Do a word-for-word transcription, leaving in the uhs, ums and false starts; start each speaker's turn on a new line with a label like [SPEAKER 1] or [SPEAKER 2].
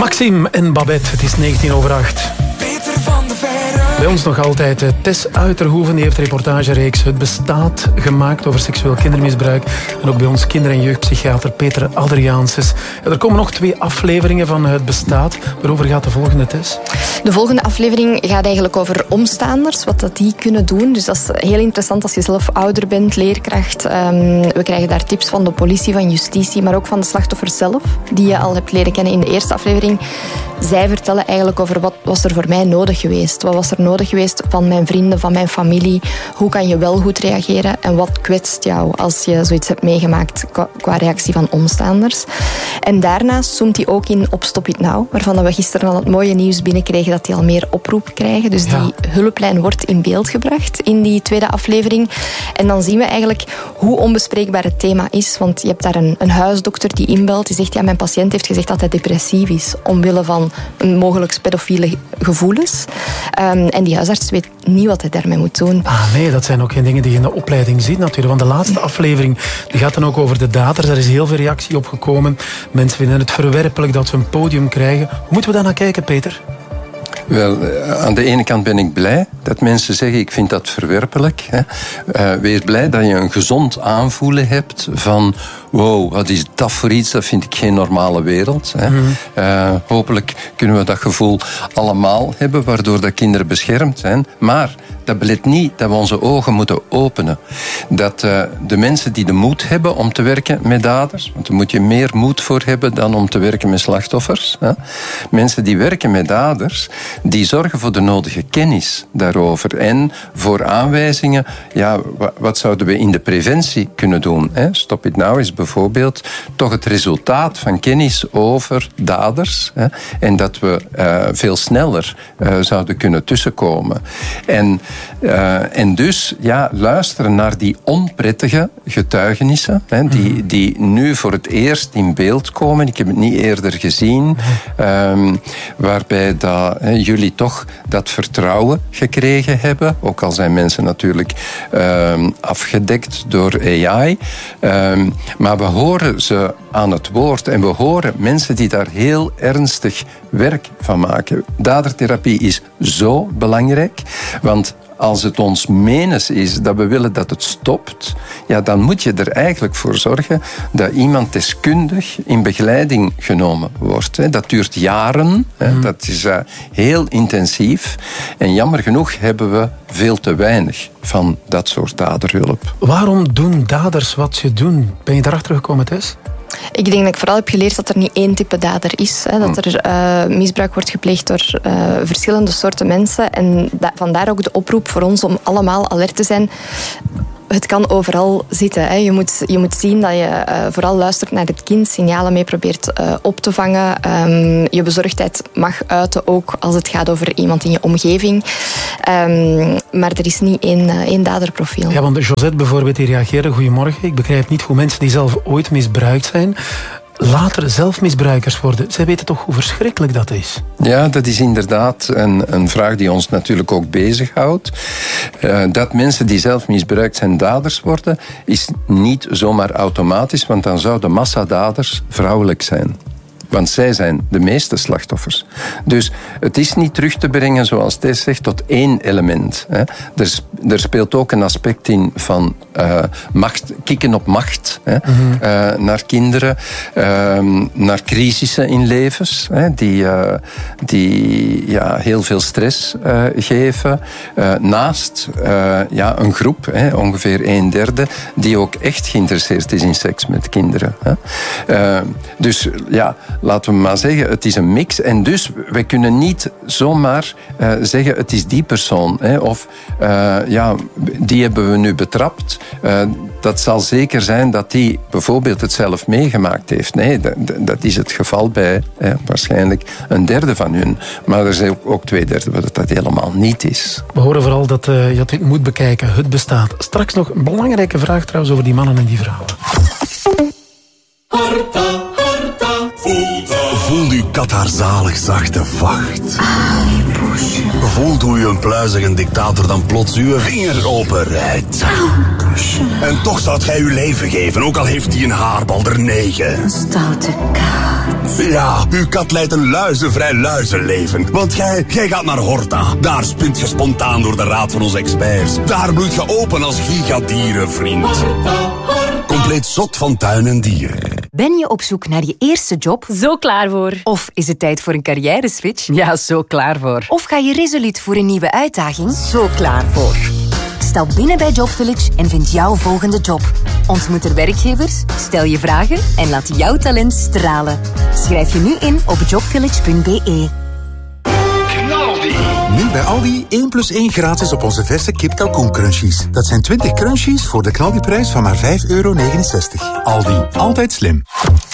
[SPEAKER 1] Maxime en Babette, het is negentien over acht.
[SPEAKER 2] Peter van de Verre.
[SPEAKER 1] Bij ons nog altijd Tess Uiterhoeven, die heeft de reportagereeks Het Bestaat gemaakt over seksueel kindermisbruik. En ook bij ons kinder- en jeugdpsychiater Peter Adriaanses. Er komen nog twee afleveringen van Het Bestaat. Waarover gaat de volgende, Tess?
[SPEAKER 3] De volgende aflevering gaat eigenlijk over omstaanders, wat dat die kunnen doen. Dus dat is heel interessant als je zelf ouder bent, leerkracht. Um, we krijgen daar tips van de politie, van justitie, maar ook van de slachtoffers zelf, die je al hebt leren kennen in de eerste aflevering. Zij vertellen eigenlijk over wat was er voor mij nodig geweest. Wat was er nodig geweest van mijn vrienden, van mijn familie. Hoe kan je wel goed reageren en wat kwetst jou als je zoiets hebt meegemaakt qua reactie van omstaanders. En daarnaast zoomt hij ook in op Stop It Now, waarvan we gisteren al het mooie nieuws binnenkregen dat die al meer oproep krijgen. Dus
[SPEAKER 1] ja.
[SPEAKER 3] Die hulplijn wordt in beeld gebracht in die tweede aflevering. En dan zien we eigenlijk hoe onbespreekbaar het thema is. Want je hebt daar een, een huisdokter die inbelt. Die zegt, ja, mijn patiënt heeft gezegd dat hij depressief is, omwille van een mogelijk pedofiele gevoelens. Um, en die huisarts weet niet wat hij daarmee moet doen.
[SPEAKER 1] Ah nee, dat zijn ook geen dingen die je in de opleiding ziet natuurlijk. Want de laatste aflevering die gaat dan ook over de daders. Daar is heel veel reactie op gekomen. Mensen vinden het verwerpelijk dat ze een podium krijgen. Hoe moeten we daar naar kijken, Peter?
[SPEAKER 4] Wel, aan de ene kant ben ik blij dat mensen zeggen, ik vind dat verwerpelijk. Hè. Uh, wees blij dat je een gezond aanvoelen hebt van, wow, wat is dat voor iets? Dat vind ik geen normale wereld. Hè. Mm-hmm. Uh, hopelijk kunnen we dat gevoel allemaal hebben, waardoor dat kinderen beschermd zijn. Maar dat belet niet dat we onze ogen moeten openen. Dat uh, de mensen die de moed hebben om te werken met daders, want daar moet je meer moed voor hebben dan om te werken met slachtoffers. Hè. Mensen die werken met daders, die zorgen voor de nodige kennis daarover en voor aanwijzingen. Ja, wat zouden we in de preventie kunnen doen? Hè? Stop It Now is bijvoorbeeld toch het resultaat van kennis over daders. Hè? En dat we uh, veel sneller uh, zouden kunnen tussenkomen. En, uh, en dus ja, luisteren naar die onprettige getuigenissen, hè, die, die nu voor het eerst in beeld komen. Ik heb het niet eerder gezien. Um, waarbij dat, hè, jullie toch dat vertrouwen gekregen hebben. Ook al zijn mensen natuurlijk um, afgedekt door A I. Um, maar we horen ze aan het woord en we horen mensen die daar heel ernstig werk van maken. Dadertherapie is zo belangrijk, want als het ons menens is dat we willen dat het stopt, ja, dan moet je er eigenlijk voor zorgen dat iemand deskundig in begeleiding genomen wordt. Dat duurt jaren, mm. dat is heel intensief. En jammer genoeg hebben we veel te weinig van dat soort daderhulp.
[SPEAKER 1] Waarom doen daders wat ze doen? Ben je daarachter gekomen, Tess?
[SPEAKER 3] Ik denk dat ik vooral heb geleerd dat er niet één type dader is. Hè. Dat er uh, misbruik wordt gepleegd door uh, verschillende soorten mensen. En da- vandaar ook de oproep voor ons om allemaal alert te zijn. Het kan overal zitten. Hè. Je, moet, je moet zien dat je uh, vooral luistert naar het kind, signalen mee probeert uh, op te vangen. Um, je bezorgdheid mag uiten, ook als het gaat over iemand in je omgeving. Um, maar er is niet één, uh, één daderprofiel.
[SPEAKER 1] Ja, want Josette bijvoorbeeld, die reageerde, goedemorgen, ik begrijp niet hoe mensen die zelf ooit misbruikt zijn, later zelf misbruikers worden. Zij weten toch hoe verschrikkelijk dat is?
[SPEAKER 4] Ja, dat is inderdaad een, een vraag die ons natuurlijk ook bezighoudt. Uh, dat mensen die zelf misbruikt zijn daders worden, is niet zomaar automatisch, want dan zouden massadaders vrouwelijk zijn. Want zij zijn de meeste slachtoffers. Dus het is niet terug te brengen, zoals Tess zegt, tot één element. Hè. Er, er speelt ook een aspect in van uh, macht, kikken op macht. Hè. Mm-hmm. Uh, naar kinderen, uh, naar crisissen in levens, hè, die, uh, die ja, heel veel stress uh, geven. Uh, naast uh, ja, een groep, hè, ongeveer een derde, die ook echt geïnteresseerd is in seks met kinderen. Hè. Uh, dus ja, laten we maar zeggen, het is een mix. En dus, we kunnen niet zomaar uh, zeggen, het is die persoon. Hè, of, uh, ja, die hebben we nu betrapt. Uh, dat zal zeker zijn dat die bijvoorbeeld het zelf meegemaakt heeft. Nee, dat, dat is het geval bij hè, waarschijnlijk een derde van hun. Maar er zijn ook, ook twee derde waar dat helemaal niet is.
[SPEAKER 1] We horen vooral dat uh, je dit moet bekijken. Het bestaat. Straks nog een belangrijke vraag trouwens over die mannen en die vrouwen.
[SPEAKER 2] Horta, horta, voelt
[SPEAKER 5] Voelt uw kat haar zalig zachte vacht.
[SPEAKER 3] Ah,
[SPEAKER 5] Voelt hoe je een pluizige dictator dan plots uw vinger openrijdt. En toch zou jij uw leven geven, ook al heeft hij een haarbal er negen.
[SPEAKER 6] Een stoute kat.
[SPEAKER 5] Ja, uw kat leidt een luizenvrij luizenleven. Want jij, jij gaat naar Horta. Daar spint je spontaan door de raad van onze experts. Daar bloeit je open als gigadierenvriend. Compleet zot van tuin en dier.
[SPEAKER 7] Ben je op zoek naar je eerste job?
[SPEAKER 8] Zo klaar voor.
[SPEAKER 7] Of is het tijd voor een carrière-switch?
[SPEAKER 8] Ja, zo klaar voor.
[SPEAKER 7] Of ga je resoluut voor een nieuwe uitdaging?
[SPEAKER 8] Zo klaar voor.
[SPEAKER 7] Stap binnen bij Job Village en vind jouw volgende job. Ontmoet er werkgevers, stel je vragen en laat jouw talent stralen. Schrijf je nu in op jobvillage punt b e.
[SPEAKER 9] Nu bij Aldi één plus één gratis op onze verse kip kalkoen crunchies. Dat zijn twintig crunchies voor de knaldiprijs van maar vijf euro negenenzestig. Aldi, altijd slim.